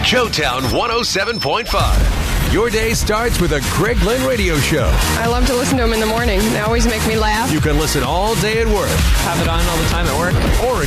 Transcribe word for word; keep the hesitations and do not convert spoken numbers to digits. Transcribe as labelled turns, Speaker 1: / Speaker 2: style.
Speaker 1: Joetown one oh seven point five. Your day starts with a Greg Lynn radio show.
Speaker 2: I love to listen to them in the morning. They always make me laugh.
Speaker 1: You can listen all day at work
Speaker 3: Have it on all the time at work.
Speaker 1: or